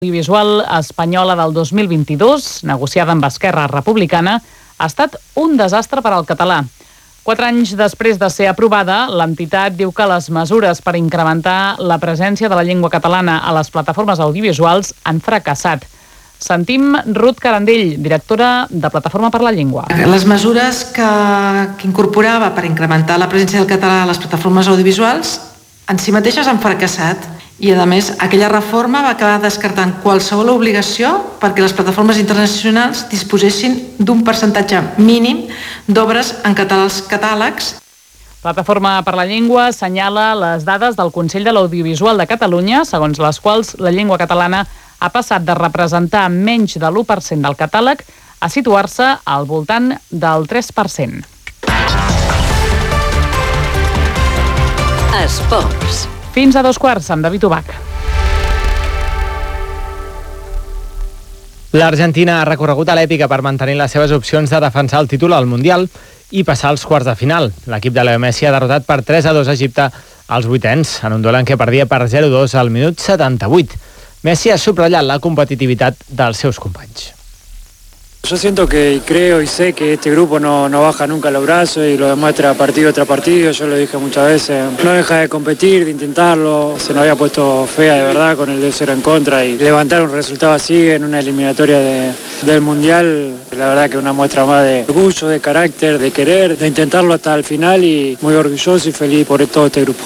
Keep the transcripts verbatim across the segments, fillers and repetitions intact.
audiovisual espanyola del dos mil vint-i-dos, negociada amb Esquerra Republicana, ha estat un desastre per al català. Quatre anys després de ser aprovada, l'entitat diu que les mesures per incrementar la presència de la llengua catalana a les plataformes audiovisuals han fracassat. Sentim Ruth Carandell, directora de Plataforma per la Llengua. Les mesures que, que incorporava per incrementar la presència del català a les plataformes audiovisuals en si mateixes han fracassat. I, a més, aquella reforma va acabar descartant qualsevol obligació perquè les plataformes internacionals disposessin d'un percentatge mínim d'obres en català als catàlegs. Plataforma per la Llengua assenyala les dades del Consell de l'Audiovisual de Catalunya, segons les quals la llengua catalana ha passat de representar menys de l'u per cent del catàleg a situar-se al voltant del tres per cent. Esports. Fins a dos quarts, amb David Ubach. L'Argentina ha recorregut a l'èpica per mantenir les seves opcions de defensar el títol al Mundial i passar als quarts de final. L'equip de Leo Messi ha derrotat per tres a dos a Egipte als vuitens, en un duel en què perdia per zero a dos al minut setanta-vuit. Messi ha subratllat la competitivitat dels seus companys. Yo siento que creo y sé que este grupo no, no baja nunca los brazos y lo demuestra partido tras partido. Yo lo dije muchas veces, no deja de competir, de intentarlo. Se nos había puesto fea de verdad con el dos cero en contra y levantar un resultado así en una eliminatoria de, del Mundial, la verdad que una muestra más de orgullo, de carácter, de querer, de intentarlo hasta el final y muy orgulloso y feliz por todo este grupo.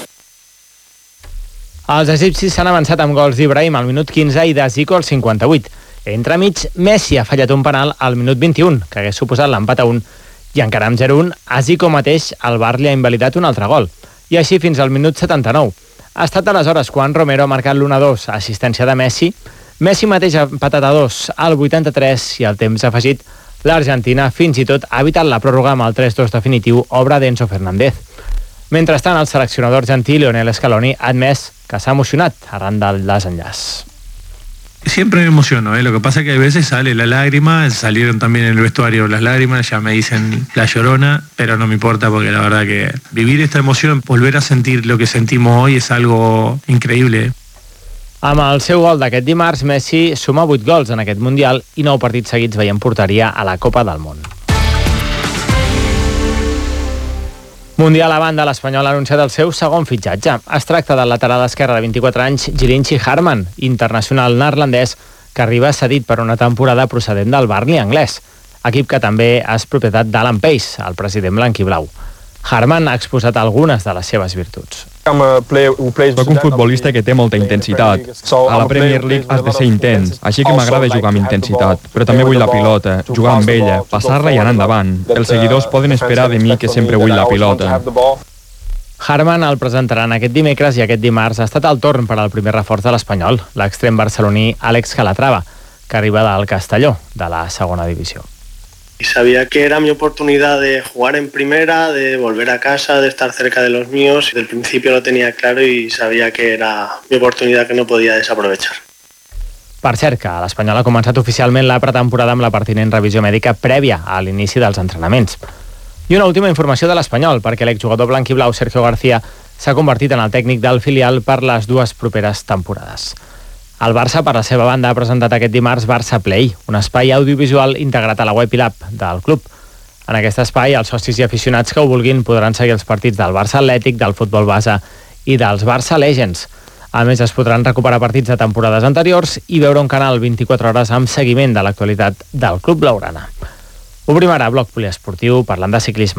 Els egipcis s'han avançat amb gols d'Ibrahim al minut quinze i de Zico al cinquanta-vuit. Entremig, Messi ha fallat un penal al minut vint-i-un, que hagués suposat l'empat a un, i encara amb zero a un, a Zico mateix el V A R li ha invalidat un altre gol. I així fins al minut setanta-nou. Ha estat aleshores quan Romero ha marcat l'u a dos, assistència de Messi. Messi mateix ha empatat a dos al vuitanta-tres i al temps afegit, l'Argentina fins i tot ha evitat la pròrroga amb el tres a dos definitiu, obra d'Enzo Fernández. Mentrestant, el seleccionador argentí Lionel Scaloni ha admès que s'ha emocionat arran del desenllaç. Siempre me emociono, ¿eh? Lo que pasa es que a veces sale la lágrima, salieron también en el vestuario las lágrimas, ya me dicen la llorona, pero no me importa porque la verdad que vivir esta emoción, volver a sentir lo que sentimos hoy es algo increíble. Amb el seu gol d'aquest dimarts, Messi suma vuit gols en aquest Mundial i nou partits seguits veient porteria a la Copa del Món. Mundial a banda, l'Espanyol ha anunciat el seu segon fitxatge. Es tracta del lateral esquerre de vint-i-quatre anys, Jirinchi Harman, internacional neerlandès, que arriba cedit per una temporada procedent del Burnley anglès, equip que també és propietat d'Alan Pace, el president blanquiblau. Harman ha exposat algunes de les seves virtuts. Soc un futbolista que té molta intensitat. A la Premier League has de ser intens, així que m'agrada jugar amb intensitat, però també vull la pilota, jugar amb ella, passar-la i anar endavant. Els seguidors poden esperar de mi que sempre vull la pilota. Harman el presentaran aquest dimecres i aquest dimarts ha estat el torn per al primer reforç de l'Espanyol, l'extrem barceloní Àlex Calatrava, que arriba del Castelló, de la segona divisió. Y sabía que era mi oportunidad de jugar en primera, de volver a casa, de estar cerca de los míos. Desde el principio lo tenía claro y sabía que era mi oportunidad que no podía desaprovechar. Per cert, que l'Espanyol ha començat oficialment la pretemporada amb la pertinent revisió mèdica prèvia a l'inici dels entrenaments. I una última informació de l'Espanyol, perquè l'exjugador blanquiblau Sergio García s'ha convertit en el tècnic del filial per les dues properes temporades. El Barça, per la seva banda, ha presentat aquest dimarts Barça Play, un espai audiovisual integrat a la web i l'app del club. En aquest espai, els socis i aficionats que ho vulguin podran seguir els partits del Barça Atlètic, del futbol base i dels Barça Legends. A més, es podran recuperar partits de temporades anteriors i veure un canal vint-i-quatre hores amb seguiment de l'actualitat del club blaugrana. Obrim ara bloc poliesportiu parlant de ciclisme.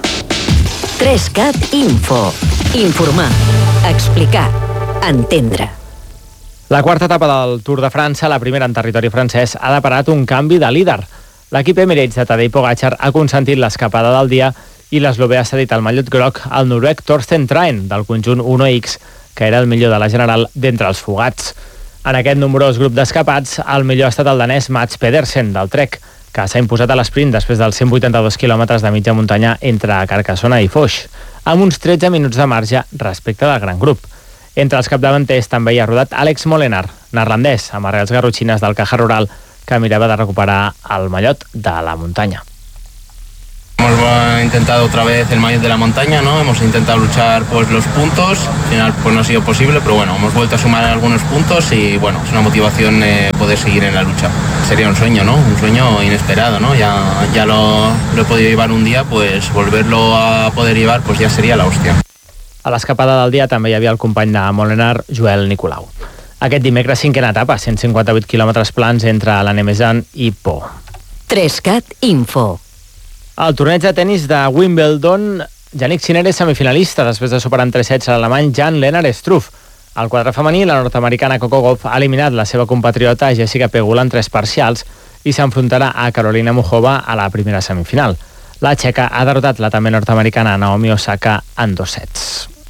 tres cat Info. Informar, explicar, entendre. La quarta etapa del Tour de França, la primera en territori francès, ha deparat un canvi de líder. L'equip Emirates de Tadej Pogačar ha consentit l'escapada del dia i l'eslovè ha cedit el mallot groc al noruec Torsten Traen, del conjunt Uno X, que era el millor de la general d'entre els fugats. En aquest nombrós grup d'escapats, el millor ha estat el danès Mats Pedersen, del Trek, que s'ha imposat a l'esprint després dels cent vuitanta-dos quilòmetres de mitja muntanya entre Carcassona i Foix, amb uns tretze minuts de marge respecte del gran grup. Entre els capdavanters també hi ha rodat Àlex Molenaar, neerlandès, amb arrels garrotxines del Caja Rural, que mirava de recuperar el mallot de la muntanya. Hemos intentado otra vez el maillot de la montaña, ¿no? Hemos intentado luchar pues los puntos, al final pues no ha sido posible, pero bueno, hemos vuelto a sumar algunos puntos y bueno, es una motivación eh, poder seguir en la lucha. Sería un sueño, ¿no? Un sueño inesperado, ¿no? Ya, ya lo, lo he podido llevar un día, pues volverlo a poder llevar pues ya sería la hostia. A l'escapada del dia també hi havia el company de Molenar, Joel Nicolau. Aquest dimecres cinquena etapa, cent cinquanta-vuit quilòmetres plans entre la Nemesan i Po. Trescat Info. Al torneig de tennis de Wimbledon, Jannik Sinner és semifinalista després de superar en tres sets a l'alemany Jan-Lennard Struff. Al quadre femení, la nord-americana Coco Gauff ha eliminat la seva compatriota Jessica Pegula en tres parcials i s'enfrontarà a Carolina Muchova a la primera semifinal. La txeca ha derrotat la també nord-americana Naomi Osaka en dos sets.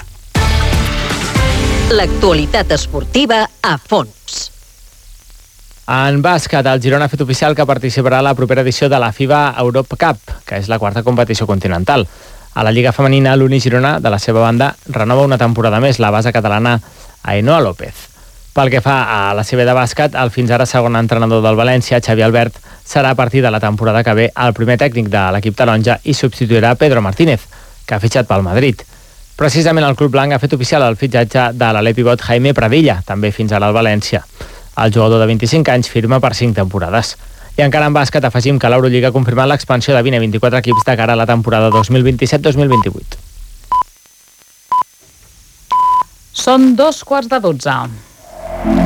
L'actualitat esportiva a fons. En bàsquet, el Girona ha fet oficial que participarà a la propera edició de la FIBA Europe Cup, que és la quarta competició continental. A la Lliga Femenina, l'Uni Girona, de la seva banda, renova una temporada més la base catalana Ainhoa López. Pel que fa a la C B de bàsquet, el fins ara segon entrenador del València, Xavi Albert, serà a partir de la temporada que ve el primer tècnic de l'equip taronja i substituirà Pedro Martínez, que ha fitxat pel Madrid. Precisament el club blanc ha fet oficial el fitxatge de l'alè pivot Jaime Pradilla, també fins ara al València. El jugador de vint-i-cinc anys firma per cinc temporades. I encara en bàsquet afegim que l'Eurolliga ha confirmat l'expansió de vint a vint-i-quatre equips de cara a la temporada dos mil vint-i-set dos mil vint-i-vuit. Són dos quarts de dotze.